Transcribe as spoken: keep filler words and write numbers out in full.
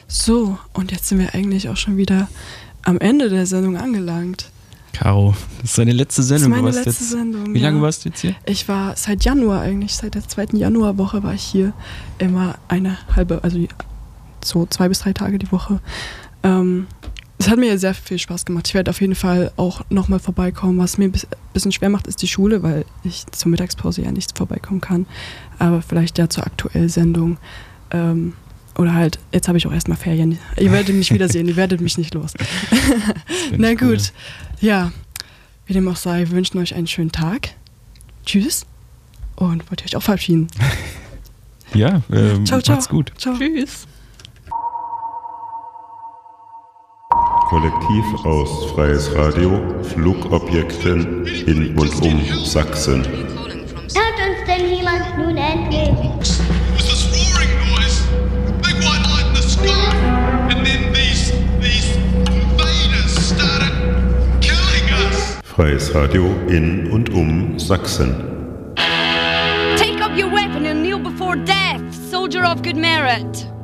So, und jetzt sind wir eigentlich auch schon wieder am Ende der Sendung angelangt. Caro, das ist deine letzte Sendung. Das ist meine du warst letzte jetzt, Sendung, Wie lange ja. warst du jetzt hier? Ich war seit Januar eigentlich, seit der zweiten Januarwoche war ich hier immer eine halbe, also so zwei bis drei Tage die Woche. Ähm, es hat mir sehr viel Spaß gemacht. Ich werde auf jeden Fall auch nochmal vorbeikommen. Was mir ein bisschen schwer macht, ist die Schule, weil ich zur Mittagspause ja nicht vorbeikommen kann. Aber vielleicht ja zur aktuellen Sendung. Ähm, oder halt, jetzt habe ich auch erstmal Ferien. Ihr werdet mich wiedersehen, ihr werdet mich nicht los. Na gut, cool. Ja, wie dem auch sei, wir wünschen euch einen schönen Tag. Tschüss. Und wollt ihr euch auch verabschieden? Ja, ähm, ciao, ciao. macht's gut. Ciao. Tschüss. Kollektiv aus Freies Radio, Flugobjekten in und um Sachsen. Hört uns denn jemand nun endlich? Was this roaring noise? Big white light in the sky, and then these these invaders started killing us. Freies Radio in und um Sachsen. Take up your weapon and kneel before death, soldier of good merit.